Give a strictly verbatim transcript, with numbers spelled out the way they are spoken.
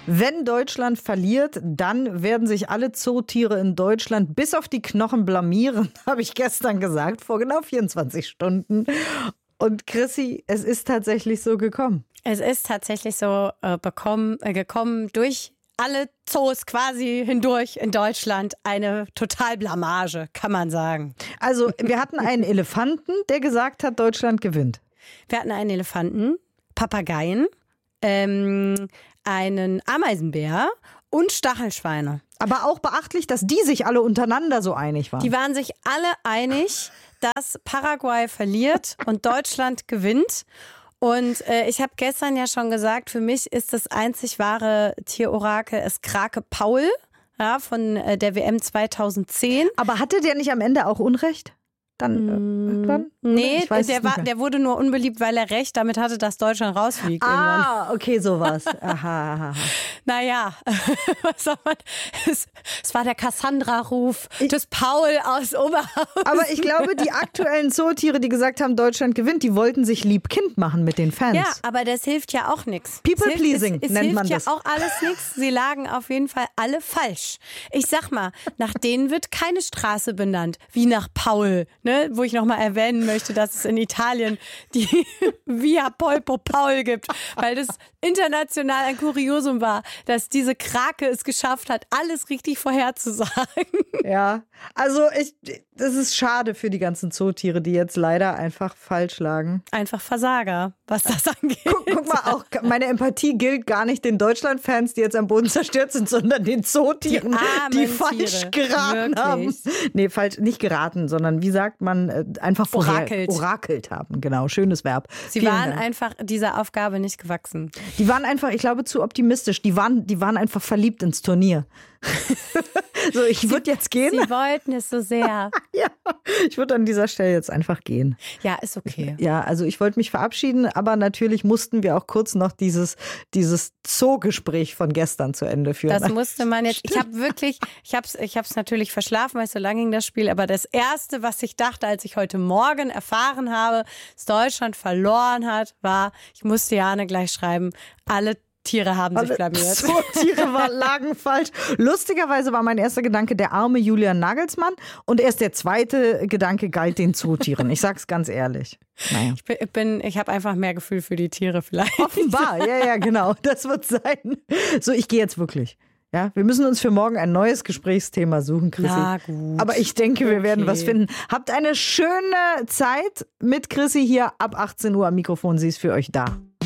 Wenn Deutschland verliert, dann werden sich alle Zootiere in Deutschland bis auf die Knochen blamieren, habe ich gestern gesagt, vor genau vierundzwanzig Stunden. Und Chrissy, es ist tatsächlich so gekommen. Es ist tatsächlich so äh, bekommen, äh, gekommen durch alle Zoos quasi hindurch in Deutschland. Eine Totalblamage, kann man sagen. Also wir hatten einen Elefanten, der gesagt hat, Deutschland gewinnt. Wir hatten einen Elefanten, Papageien, ähm, einen Ameisenbär und Stachelschweine. Aber auch beachtlich, dass die sich alle untereinander so einig waren. Die waren sich alle einig, dass Paraguay verliert und Deutschland gewinnt. Und äh, ich habe gestern ja schon gesagt, für mich ist das einzig wahre Tierorakel ist Krake Paul, ja, von äh, der W M zweitausendzehn. Aber hatte der nicht am Ende auch Unrecht? Dann äh, irgendwann? Nee, der, war, der wurde nur unbeliebt, weil er recht damit hatte, dass Deutschland rausfliegt. Ah, irgendwann. Okay, sowas. Aha, aha. Naja, was soll man? Es, es war der Cassandra-Ruf des Paul aus Oberhausen. Aber ich glaube, die aktuellen Zootiere, die gesagt haben, Deutschland gewinnt, die wollten sich lieb-kind machen mit den Fans. Ja, aber das hilft ja auch nichts. People-pleasing es, es nennt man das. das. Es hilft ja auch alles nichts. Sie lagen auf jeden Fall alle falsch. Ich sag mal, nach denen wird keine Straße benannt, wie nach Paul, ne? Wo ich nochmal erwähnen möchte, dass es in Italien die Via Polpo Paul gibt, weil das international ein Kuriosum war, dass diese Krake es geschafft hat, alles richtig vorherzusagen. Ja, also ich, das ist schade für die ganzen Zootiere, die jetzt leider einfach falsch lagen. Einfach Versager, was das angeht. Guck, guck mal, auch meine Empathie gilt gar nicht den Deutschland-Fans, die jetzt am Boden zerstört sind, sondern den Zootieren, die, die falsch Tiere. geraten Wirklich? haben. Nee, falsch, nicht geraten, sondern wie sagt man, äh, einfach vorher Orakelt. orakelt haben. Genau, schönes Verb. Sie Vielen waren Dank. einfach dieser Aufgabe nicht gewachsen. Die waren einfach, ich glaube, zu optimistisch. Die waren, die waren einfach verliebt ins Turnier. So, ich würde jetzt gehen. Sie wollten es so sehr. Ja, ich würde an dieser Stelle jetzt einfach gehen. Ja, ist okay. Ja, also ich wollte mich verabschieden, aber natürlich mussten wir auch kurz noch dieses, dieses Zoo-Gespräch von gestern zu Ende führen. Das musste man jetzt. Ich habe wirklich, ich habe es ich hab's natürlich verschlafen, weil so lang ging das Spiel. Aber das Erste, was ich dachte, als ich heute Morgen erfahren habe, dass Deutschland verloren hat, war, ich musste Jane gleich schreiben, alle Tiere haben sich blamiert. Zootiere war, lagen falsch. Lustigerweise war mein erster Gedanke der arme Julian Nagelsmann und erst der zweite Gedanke galt den Zootieren. Ich sag's ganz ehrlich. Naja. Ich bin, ich, bin, ich habe einfach mehr Gefühl für die Tiere vielleicht. Offenbar, ja, ja, genau. Das wird sein. So, ich gehe jetzt wirklich. Ja, wir müssen uns für morgen ein neues Gesprächsthema suchen, Chrissy. Na gut. Aber ich denke, wir Okay. werden was finden. Habt eine schöne Zeit mit Chrissy hier ab achtzehn Uhr am Mikrofon. Sie ist für euch da.